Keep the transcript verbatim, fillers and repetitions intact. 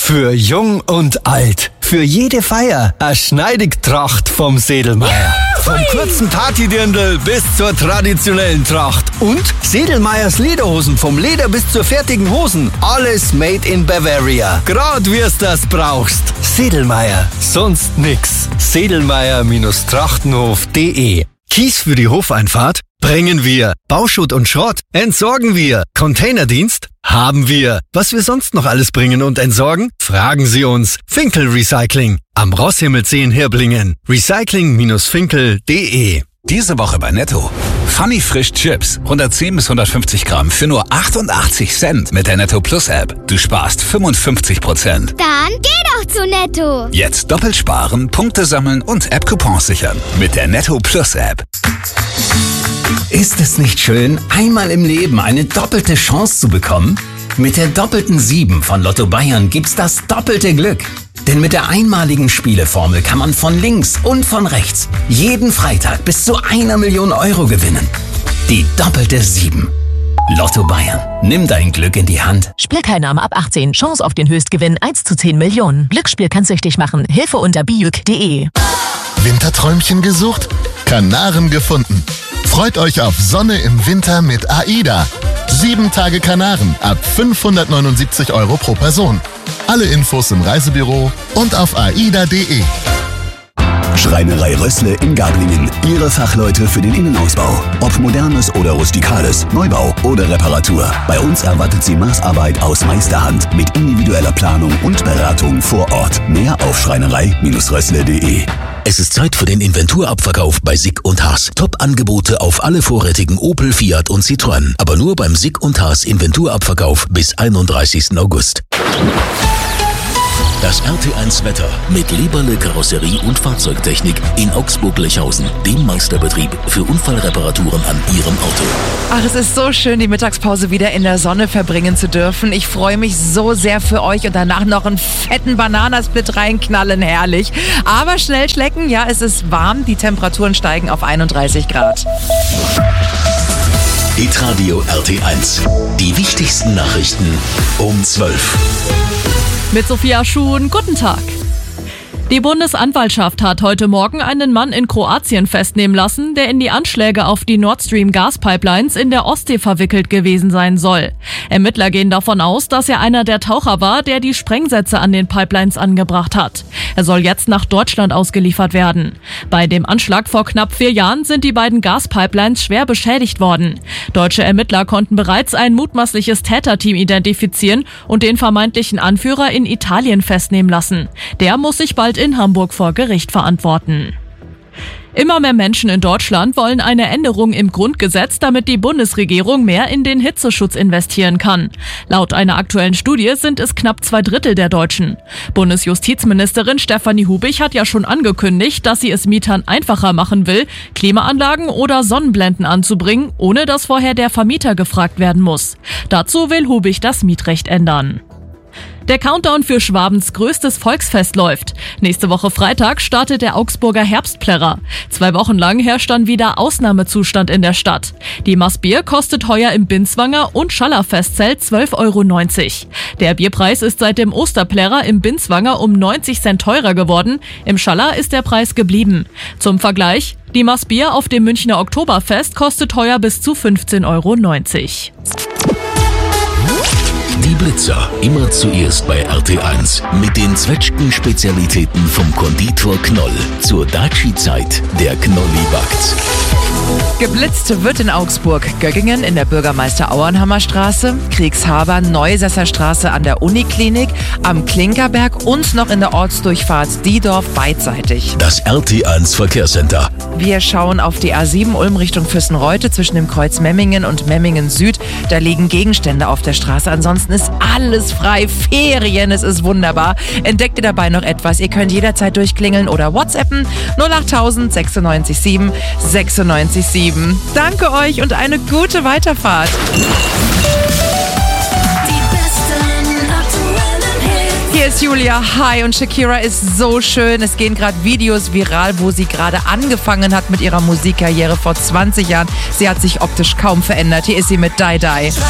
Für Jung und Alt. Für jede Feier. Eine Schneidigtracht vom Sedlmeier. Vom kurzen Partydirndl bis zur traditionellen Tracht. Und Sedlmeiers Lederhosen. Vom Leder bis zur fertigen Hosen. Alles made in Bavaria. Grad wie's das brauchst. Sedlmeier. Sonst nix. Sedlmeier-trachtenhof punkt de. Kies für die Hofeinfahrt? Bringen wir. Bauschutt und Schrott? Entsorgen wir. Containerdienst? Haben wir. Was wir sonst noch alles bringen und entsorgen? Fragen Sie uns. Finkel Recycling. Am Rosshimmelsee in Hirblingen. recycling Bindestrich finkel punkt de. Diese Woche bei Netto. Funny Frisch Chips. hundertzehn bis hundertfünfzig Gramm für nur achtundachtzig Cent mit der Netto Plus App. Du sparst fünfundfünfzig Prozent. Dann geh doch zu Netto. Jetzt doppelt sparen, Punkte sammeln und App-Coupons sichern. Mit der Netto Plus App. Ist es nicht schön, einmal im Leben eine doppelte Chance zu bekommen? Mit der doppelten sieben von Lotto Bayern gibt's das doppelte Glück. Denn mit der einmaligen Spieleformel kann man von links und von rechts jeden Freitag bis zu einer Million Euro gewinnen. Die doppelte sieben. Lotto Bayern. Nimm dein Glück in die Hand. Spielteilnahme ab achtzehn. Chance auf den Höchstgewinn eins zu zehn Millionen. Glücksspiel kann süchtig machen. Hilfe unter bijuk punkt de. Winterträumchen gesucht? Kanaren gefunden. Freut euch auf Sonne im Winter mit AIDA. Sieben Tage Kanaren ab fünfhundertneunundsiebzig Euro pro Person. Alle Infos im Reisebüro und auf aida punkt de. Schreinerei Rössle in Gablingen. Ihre Fachleute für den Innenausbau. Ob modernes oder rustikales, Neubau oder Reparatur. Bei uns erwartet Sie Maßarbeit aus Meisterhand mit individueller Planung und Beratung vor Ort. Mehr auf schreinerei Rössle punkt de. Es ist Zeit für den Inventurabverkauf bei Sick und Haas. Top-Angebote auf alle vorrätigen Opel, Fiat und Citroën. Aber nur beim Sick und Haas Inventurabverkauf bis einunddreißigsten August. Das R T eins Wetter mit Leberle Karosserie und Fahrzeugtechnik in Augsburg-Lechhausen, dem Meisterbetrieb für Unfallreparaturen an Ihrem Auto. Ach, es ist so schön, die Mittagspause wieder in der Sonne verbringen zu dürfen. Ich freue mich so sehr für euch und danach noch einen fetten Bananasplit reinknallen, herrlich. Aber schnell schlecken, ja, es ist warm, die Temperaturen steigen auf einunddreißig Grad. Hitradio R T eins. Die wichtigsten Nachrichten um zwölf. Mit Sophia Schuhn, guten Tag. Die Bundesanwaltschaft hat heute Morgen einen Mann in Kroatien festnehmen lassen, der in die Anschläge auf die Nord Stream Gaspipelines in der Ostsee verwickelt gewesen sein soll. Ermittler gehen davon aus, dass er einer der Taucher war, der die Sprengsätze an den Pipelines angebracht hat. Er soll jetzt nach Deutschland ausgeliefert werden. Bei dem Anschlag vor knapp vier Jahren sind die beiden Gaspipelines schwer beschädigt worden. Deutsche Ermittler konnten bereits ein mutmaßliches Täterteam identifizieren und den vermeintlichen Anführer in Italien festnehmen lassen. Der muss sich bald in Hamburg vor Gericht verantworten. Immer mehr Menschen in Deutschland wollen eine Änderung im Grundgesetz, damit die Bundesregierung mehr in den Hitzeschutz investieren kann. Laut einer aktuellen Studie sind es knapp zwei Drittel der Deutschen. Bundesjustizministerin Stefanie Hubich hat ja schon angekündigt, dass sie es Mietern einfacher machen will, Klimaanlagen oder Sonnenblenden anzubringen, ohne dass vorher der Vermieter gefragt werden muss. Dazu will Hubich das Mietrecht ändern. Der Countdown für Schwabens größtes Volksfest läuft. Nächste Woche Freitag startet der Augsburger Herbstplärrer. Zwei Wochen lang herrscht dann wieder Ausnahmezustand in der Stadt. Die Maß Bier kostet heuer im Binswanger und Schaller-Festzelt zwölf Euro neunzig. Der Bierpreis ist seit dem Osterplärrer im Binswanger um neunzig Cent teurer geworden. Im Schaller ist der Preis geblieben. Zum Vergleich, die Maß Bier auf dem Münchner Oktoberfest kostet heuer bis zu fünfzehn Euro neunzig. Die Blitzer, immer zuerst bei R T eins. Mit den Zwetschgen-Spezialitäten vom Konditor Knoll. Zur Daci-Zeit, der Knolli backt. Geblitzt wird in Augsburg, Göggingen in der Bürgermeister-Auernhammer-Straße, Kriegshaber, Neusesser-Straße an der Uniklinik, am Klinkerberg und noch in der Ortsdurchfahrt Diedorf beidseitig. Das R T eins Verkehrscenter. Wir schauen auf die A sieben Ulm Richtung Füssenreute zwischen dem Kreuz Memmingen und Memmingen Süd. Da liegen Gegenstände auf der Straße. Ansonsten ist alles frei. Ferien, es ist wunderbar. Entdeckt ihr dabei noch etwas? Ihr könnt jederzeit durchklingeln oder WhatsAppen null acht tausend sechsundneunzig sieben sechsundneunzig sieben. Danke euch und eine gute Weiterfahrt. Hier ist Julia, hi, und Shakira ist so schön. Es gehen gerade Videos viral, wo sie gerade angefangen hat mit ihrer Musikkarriere vor zwanzig Jahren. Sie hat sich optisch kaum verändert. Hier ist sie mit Die Die.